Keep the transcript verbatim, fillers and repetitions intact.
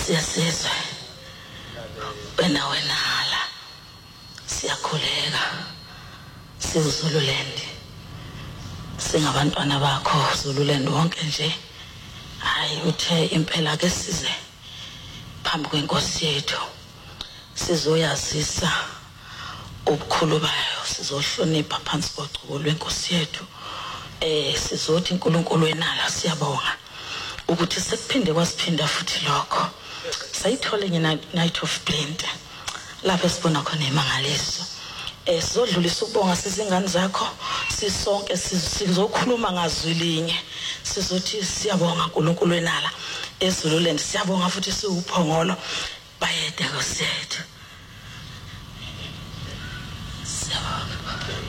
siyasizwe wena wena hala siyakhuleka siwuZululand singabantwana bakho Zululand wonke nje hayi uthe impela ke size phambi kwenkosi yethu sizoyazisa ubukhulu bayo sizohlonipha phansi kochubo lwenkosi yettu eh sizothi uNkulunkulu wenala siyabonga ukuthi sekuphinde kwasiphinda futhi lokho sayithola nge night of blind lapho sibona khona imangaliso eh sizodlulisa ukubonga sizingane zakho sisonke sizokhuluma ngazwilinye sizothi siyabonga uNkulunkulu wenala eZululand siyabonga futhi siwuphongolo bayede nkosi yethu